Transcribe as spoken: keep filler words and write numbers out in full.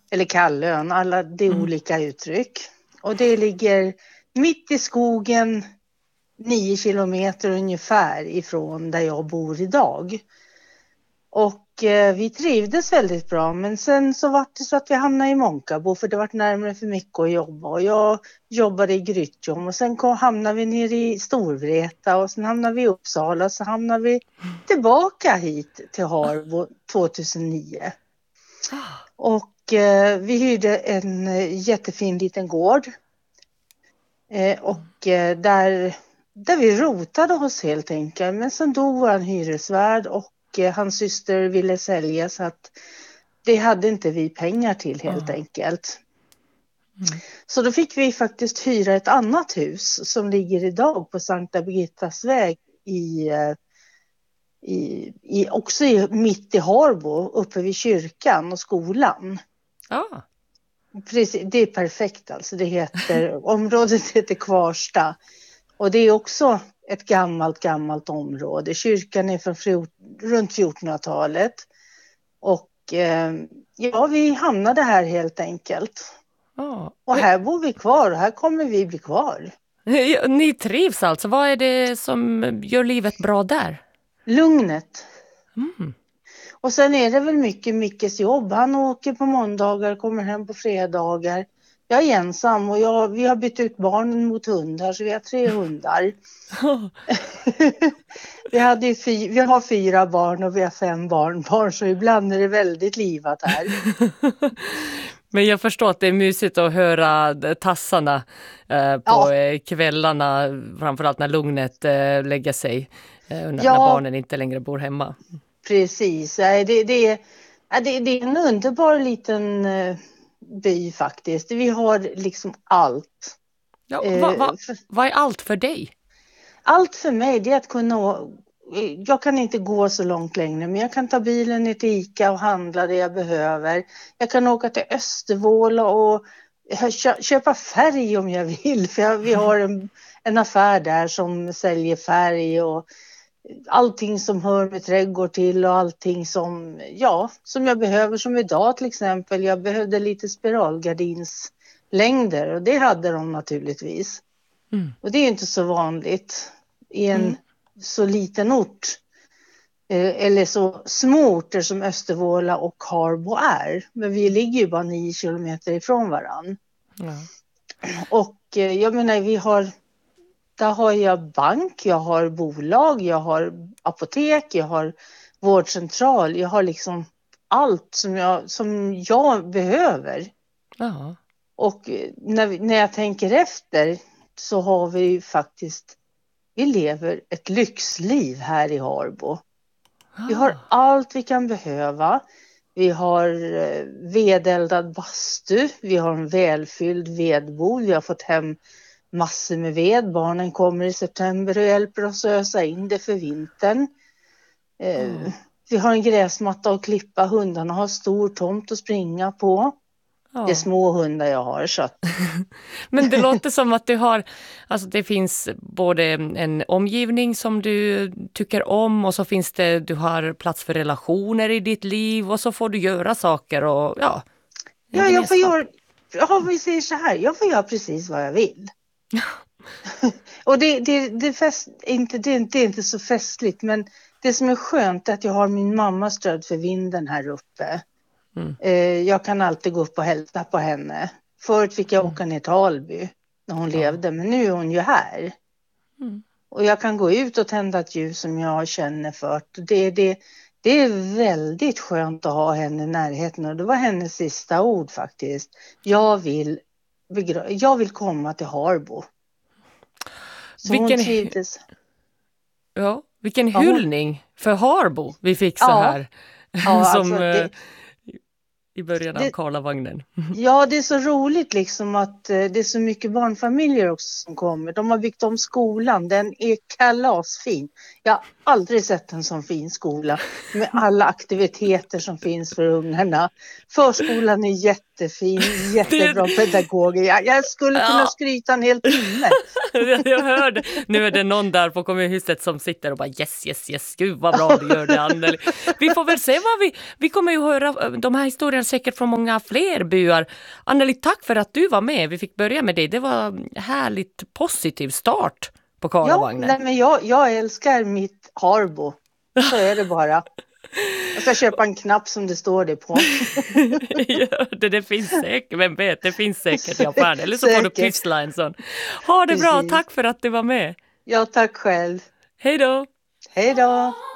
eller Kallön, alla det är Mm. olika uttryck. Och det ligger mitt i skogen, nio kilometer ungefär ifrån där jag bor idag. Och eh, vi trivdes väldigt bra, men sen så var det så att vi hamnade i Månkabo för det var närmare för mycket att jobba. Och jag jobbade i Grytjom och sen kom, hamnade vi ner i Storvreta och sen hamnade vi i Uppsala och så hamnade vi tillbaka hit till Harbo tjugohundranio. Och eh, vi hyrde en eh, jättefin liten gård. Eh, och eh, där, där vi rotade oss helt enkelt. Men sen dog vår hyresvärd och eh, hans syster ville sälja så att det hade inte vi pengar till helt Ah. enkelt. Mm. Så då fick vi faktiskt hyra ett annat hus som ligger idag på Sankta Birgittas väg i, eh, i, i, också i, mitt i Harbo uppe vid kyrkan och skolan. Ah. Precis, det är perfekt alltså. Det heter, området heter Kvarsta. Och det är också ett gammalt, gammalt område. Kyrkan är från fjort, runt fjortonhundratalet. Och eh, ja, vi hamnade här helt enkelt. Ah. Och här bor vi kvar och här kommer vi bli kvar. Ni trivs alltså. Vad är det som gör livet bra där? Lugnet. Mm. Och sen är det väl mycket Mickes jobb. Han åker på måndagar, kommer hem på fredagar. Jag är ensam och jag, vi har bytt ut barnen mot hundar så vi har tre hundar. vi, hade fy, vi har fyra barn och vi har fem barnbarn så ibland är det väldigt livat här. Men jag förstår att det är mysigt att höra tassarna eh, på ja. kvällarna, framförallt när lugnet eh, lägger sig, eh, när, ja, när barnen inte längre bor hemma. Precis, det, det, det, det är en underbar liten by faktiskt. Vi har liksom allt. Ja, vad va, va är allt för dig? Allt för mig det är att kunna, jag kan inte gå så långt längre men jag kan ta bilen ner till Ica och handla det jag behöver. Jag kan åka till Östervåla och köpa färg om jag vill för jag, vi har en, en affär där som säljer färg och allting som hör med trädgård till och allting som, ja, som jag behöver som idag till exempel. Jag behövde lite spiralgardinslängder och det hade de naturligtvis. Mm. Och det är inte så vanligt i en mm. så liten ort eh, eller så små orter som Östervåla och Harbo är. Men vi ligger ju bara nio kilometer ifrån varann. Mm. Och eh, jag menar vi har, där har jag bank, jag har bolag, jag har apotek, jag har vårdcentral. Jag har liksom allt som jag, som jag behöver. Mm. Och när, när jag tänker efter så har vi faktiskt, vi lever ett lyxliv här i Harbo. Ah. Vi har allt vi kan behöva. Vi har vedeldad bastu, vi har en välfylld vedbod, vi har fått hem massor med ved. Barnen kommer i september och hjälper oss att ösa in det för vintern. Mm. Vi har en gräsmatta att klippa, hundarna har stor tomt att springa på. Ja. Det är små hundar jag har. Så att... Men det låter som att du har, alltså det finns både en omgivning som du tycker om och så finns det, du har plats för relationer i ditt liv och så får du göra saker och ja. Ja, jag får göra, ja, vi säger så här, jag får göra precis vad jag vill. Och det, det, det, fest, inte, det, det är inte så festligt men det som är skönt är att jag har min mammas stöd för vinden här uppe. Mm. Jag kan alltid gå upp och hälsa på henne. Förut fick jag åka ner till Alby när hon ja. levde, men nu är hon ju här. Mm. Och jag kan gå ut och tända ett ljus som jag känner för. Det, det, det är väldigt skönt att ha henne i närheten och det var hennes sista ord faktiskt. Jag vill, jag vill komma till Harbo. Så vilken, hon trivdes. Ja, vilken ja, hyllning hon... för Harbo vi fick så ja. här. Ja, som, alltså det... i början av det, Karlavagnen. Ja, det är så roligt liksom att det är så mycket barnfamiljer också som kommer. De har byggt om skolan, den är kalasfin. Jag har aldrig sett en sån fin skola med alla aktiviteter som finns för ungarna. Förskolan är jätte jättefin, jättebra pedagog. Jag, jag skulle kunna Ja. skryta en hel timme. Jag hörde, nu är det någon där på kommunhuset som sitter och bara yes, yes, yes, gud vad bra du gör det, Anneli. Vi får väl se vad vi, vi kommer ju höra de här historierna säkert från många fler byar. Anneli, tack för att du var med. Vi fick börja med dig. Det var en härligt positiv start på Karlavagnen. Ja, nej, men jag, jag älskar mitt Harbo. Så är det bara. Jag ska köpa en knapp som det står det på. Ja, det, det finns säkert, vem vet, det finns säkert i affären. Eller så får du pyssla en sån. Ha det bra, tack för att du var med. Ja, tack själv. Hej då. Hej då.